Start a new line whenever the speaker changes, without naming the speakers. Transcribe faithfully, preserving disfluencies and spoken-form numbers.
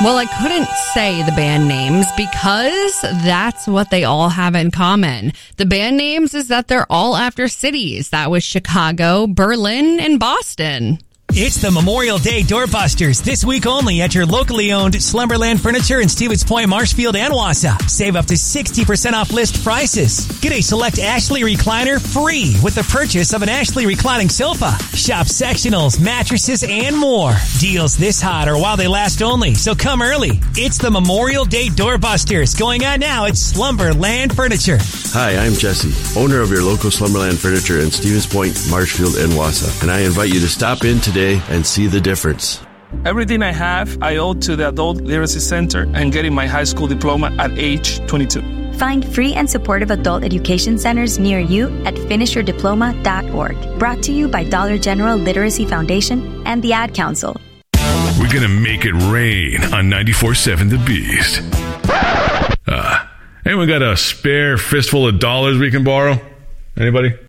Well, I couldn't say the band names because that's what they all have in common. The band names is that they're all after cities. That was Chicago, Berlin, and Boston.
It's the Memorial Day Doorbusters, this week only at your locally owned Slumberland Furniture in Stevens Point, Marshfield, and Wausau. Save up to sixty percent off list prices. Get a select Ashley recliner free with the purchase of an Ashley reclining sofa. Shop sectionals, mattresses, and more. Deals this hot or while they last only, so come early. It's the Memorial Day Doorbusters going on now at Slumberland Furniture.
Hi, I'm Jesse, owner of your local Slumberland Furniture in Stevens Point, Marshfield, and Wausau, and I invite you to stop in today and see the difference.
Everything I have, I owe to the Adult Literacy Center and getting my high school diploma at age twenty-two.
Find free and supportive adult education centers near you at finish your diploma dot org. Brought to you by Dollar General Literacy Foundation and the Ad Council.
We're going to make it rain on ninety-four point seven The Beast. Uh, anyone got a spare fistful of dollars we can borrow? Anybody?